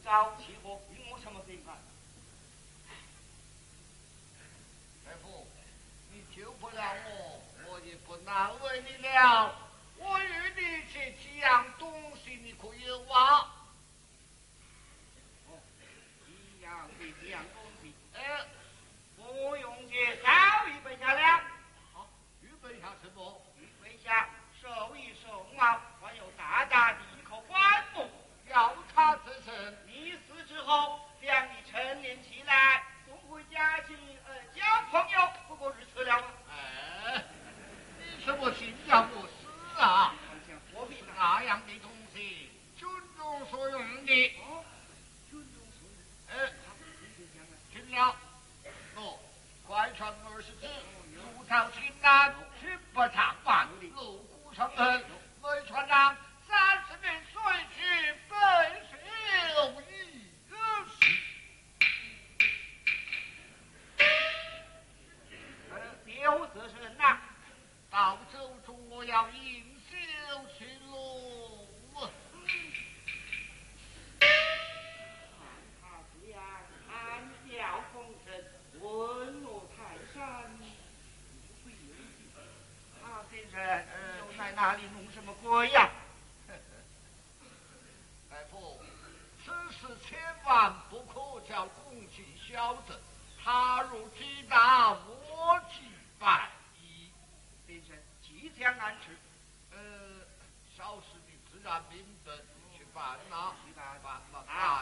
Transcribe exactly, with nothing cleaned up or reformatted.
早起火，与我什么分开？ 大夫，你救不了我，我也不难为你了。我与你这几样东西，你可以挖。 哦，一样对一样东西。 哎， 我用这早预备下了。 好，预备下什么？ 预备下手一手毛，还有大大的一口棺木。 要他之身， 你死之后，将你成年起来，送回家去，呃，交朋友，不过日子了吗？ 哎，你什么心要我死啊？ 我比那样的东西，军中所用的。 哦，军中所用。 哎，听了，喏，快传二十字，路朝青南，去不长万，路虎生恨，每船长三十名水去背受一死。 呃，丢色神呐， 到州中我要饮酒去喽。 他这样谈笑风生，沦落泰山，不有趣。啊，先生，呃，又在哪里弄什么鬼呀？ 大夫，此事千万不可叫公卿晓得，他若知道，我即败矣。 先生，即将安置。 呃，小事你自然明白，去办呐， 去办办吧。 啊。